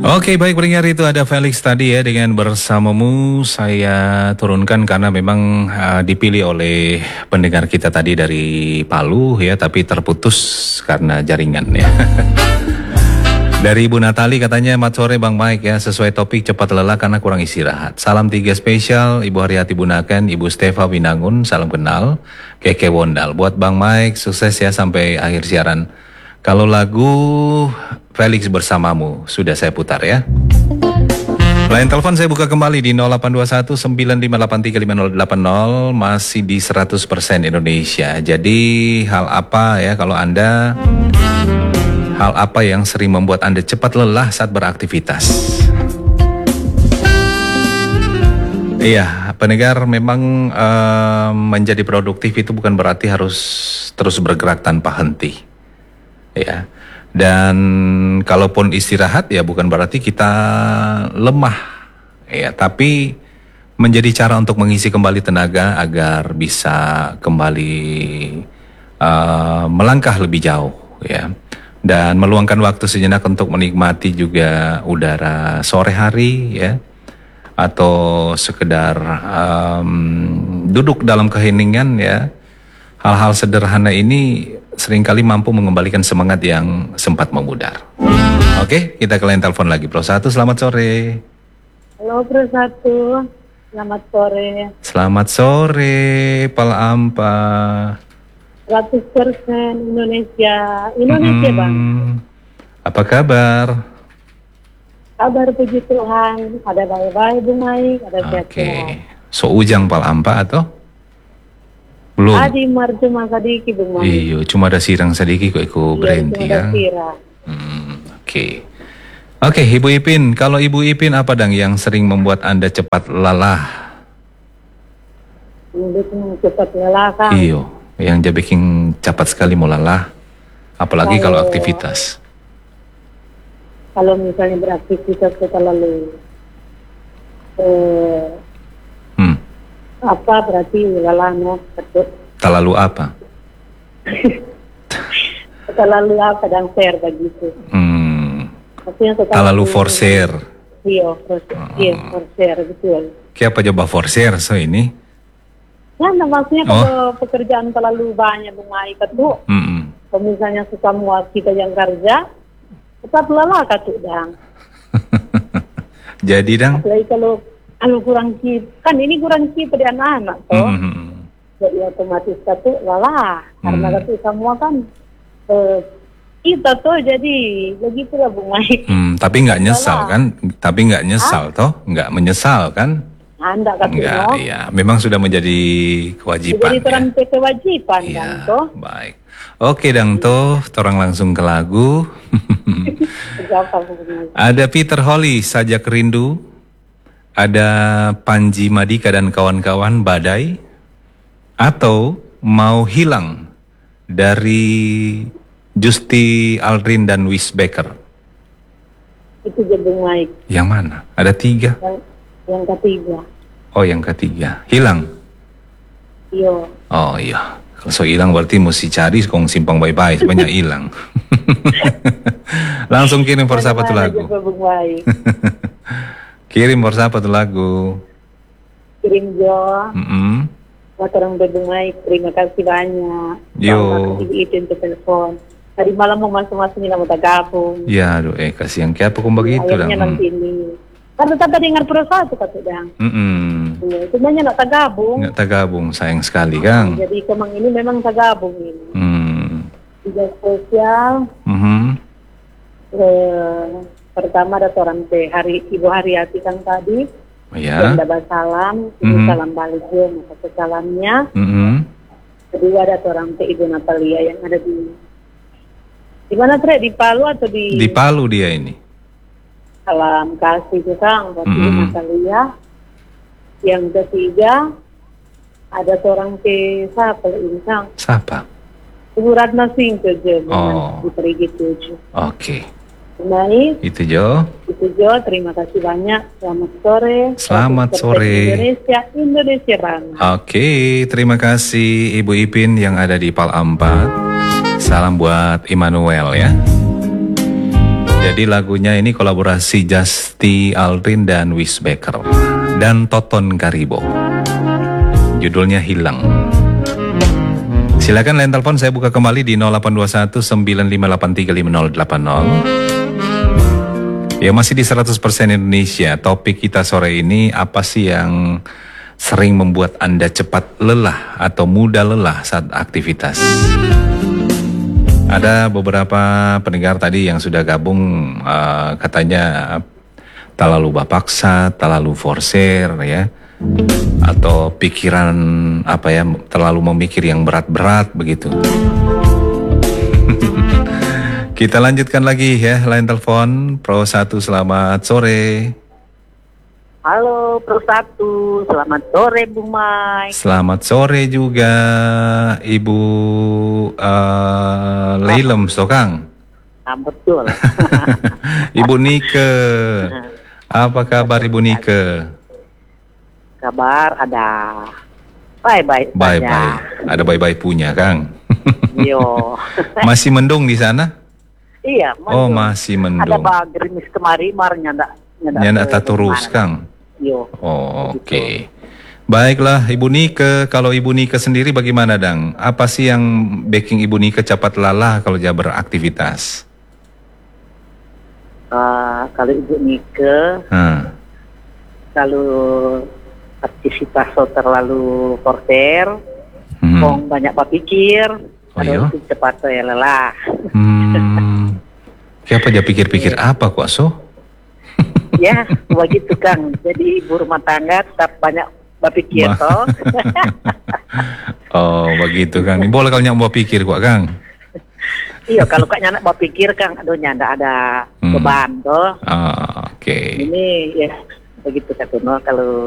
Oke, baik pendengar, itu ada Felix tadi ya dengan Bersamamu. Saya turunkan karena memang dipilih oleh pendengar kita tadi dari Palu ya, tapi terputus karena jaringan ya. Dari Ibu Natali katanya, "Mat sore Bang Mike ya, sesuai topik cepat lelah karena kurang istirahat. Salam 3 spesial, Ibu Haryati Bunaken, Ibu Stefa Winangun, salam kenal, Keke Wondal. Buat Bang Mike, sukses ya sampai akhir siaran. Kalau lagu Felix Bersamamu sudah saya putar ya. Line telepon saya buka kembali di 0821 9583 5080, masih di 100% Indonesia. Jadi hal apa ya kalau Anda, hal apa yang sering membuat Anda cepat lelah saat beraktivitas? Iya, pendengar, memang menjadi produktif itu bukan berarti harus terus bergerak tanpa henti. Ya, dan kalaupun istirahat ya bukan berarti kita lemah, ya, tapi menjadi cara untuk mengisi kembali tenaga agar bisa kembali melangkah lebih jauh, ya, dan meluangkan waktu sejenak untuk menikmati juga udara sore hari, ya, atau sekedar duduk dalam keheningan, ya. Hal-hal sederhana ini seringkali mampu mengembalikan semangat yang sempat memudar. Oke, kita ke line telepon lagi. Pro 1, selamat sore. Halo Pro 1, selamat sore. Selamat sore, Pal Ampa. 100% Indonesia Bang. Apa kabar? Kabar puji Tuhan, ada baik-baik Bung Mai, ada sehat. Oke, so ujang Pal Ampa atau? Belum. Adi marjuma sadiki Bung Mai. Iya, cuma ada sirang sedikit kok ikut berhenti kan. Oke, Ibu Ipin, kalau Ibu Ipin apa dang yang sering membuat Anda cepat lelah? Cepat lelah kan? Iya, yang dia bikin cepat sekali mau lelah, apalagi kalau aktivitas. Kalau misalnya beraktivitas terlalu apa berarti lelahnya terlalu apa? Terlalu apa dan fair begitu. Terlalu forcer. Iya, forcer betul. Siapa coba forcer so ini? Nah, maksudnya kalau pekerjaan terlalu banyak Bung Mai itu, kalau misalnya semua kita yang kerja, tetap lelah katu dang. Jadi dang? Apalagi kalau kurang kip, kan ini kurang kip pada anak-anak toh. Jadi otomatis katu lelah, karena katu semua kan kita tuh jadi begitu lah Bung Mai. Tapi nggak nyesal kan? Tapi nggak nyesal toh? Nggak menyesal kan? Anda kata enggak, iya, memang sudah menjadi kewajiban. Jadi kewajiban ya, kan toh. Baik. Oke dang toh, orang langsung ke lagu. Ada Peter Holly, Sajak Rindu. Ada Panji Madika dan kawan-kawan, Badai. Atau Mau Hilang dari Justi Aldrin dan Wis Becker. Itu Bung Mai. Yang mana? Ada 3. Yang ketiga. Oh, yang ketiga. Hilang? Iya. Oh iya. Kalau hilang berarti mesti cari kong simpang bye-bye sebanyak hilang. Langsung kirim for siapa tuh lagu. Kirim for siapa tuh lagu. Kirim Jo. Buat orang Bung Mai, terima kasih banyak. Yo. Itu telepon. Tadi malam mau masuk-masuk nih mau gabung. Ya, aduh, kasihan kayak apa kong begitu dah. Akhirnya nanti ini. Karena tetap dengar Pro 1 kata dang. Itu banyak nak tergabung. Nggak tergabung, sayang sekali Kang. Jadi kemang ini memang tergabung ini. Tidak spesial. Pertama ada orang Ibu Haryati kan tadi. Ya. Dan dapat salam, salam balik juga maka salamnya. Kedua ada orang Ibu Natalia yang ada di mana Tre? Di Palu atau di? Di Palu dia ini. Salam kasih ke Kang buat Ibu Natalia. Yang ketiga ada seorang ke siapa ini Kang? Siapa? Ibu Ratna Singh kerja di Perigi 7. Oke. Baik. Itu Jo. Terima kasih banyak. Selamat sore. Selamat sore. Indonesia banget. Oke, terima kasih Ibu Ipin yang ada di Pal 4. Salam buat Immanuel ya. Jadi Jadi lagunya ini kolaborasi Justy Aldrin dan Wis Becker dan Toton Karibo. Judulnya Hilang. Silakan line telepon saya buka kembali di 0821 9583 5080. Ya, masih di 100% Indonesia. Topik kita sore ini, apa sih yang sering membuat Anda cepat lelah atau mudah lelah saat aktivitas? Ada beberapa pendengar tadi yang sudah gabung, katanya terlalu bapaksa, terlalu forser ya, atau pikiran terlalu memikir yang berat-berat begitu. Kita lanjutkan lagi ya, line telepon Pro 1, selamat sore. Halo Pro 1, selamat sore Bung Mike. Selamat sore juga Ibu Leilem Stokang. Betul. Ibu Nike, apa kabar Ibu Nike? Kabar ada bye-bye. Bye-bye. Ada bye-bye punya, Kang. Yo. Masih mendung di sana? Iya, mendung. Oh, masih mendung. Ada gerimis kemari, nyanda terus, Kang. Yo. Oh, oke. Baiklah, Ibu Nike. Kalau Ibu Nike sendiri bagaimana, Dang? Apa sih yang bikin Ibu Nike cepat lelah kalau dia beraktivitas? Kalau Ibu Nike, kalau aktivitas terlalu forser, banyak berpikir, itu cepat saya lelah. Siapa dia pikir-pikir apa kok so? Ya, begitu Kang. Jadi ibu rumah tangga tetap banyak berpikir toh. Oh, begitu Kang. Boleh kalau nyak berpikir kok Kang. Iya, kalau kak nyak berpikir Kang, nyanda ada beban toh. Oke. Ini ya begitu Kak Tuno kalau